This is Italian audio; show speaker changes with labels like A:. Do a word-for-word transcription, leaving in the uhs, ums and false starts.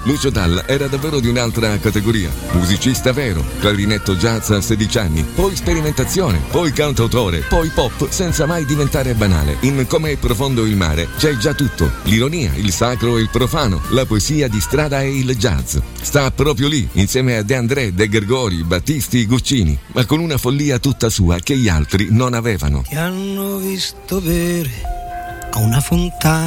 A: Lucio Dalla era davvero di un'altra categoria. Musicista vero, clarinetto jazz a sedici anni, poi sperimentazione, poi cantautore, poi pop, senza mai diventare banale. In Com'è profondo il mare c'è già tutto: l'ironia, il sacro e il profano, la poesia di strada e il jazz. Sta proprio lì, insieme a De André, De Gregori, Battisti, Guccini, ma con una follia tutta sua che gli altri non avevano.
B: Ti hanno visto bere a una fontana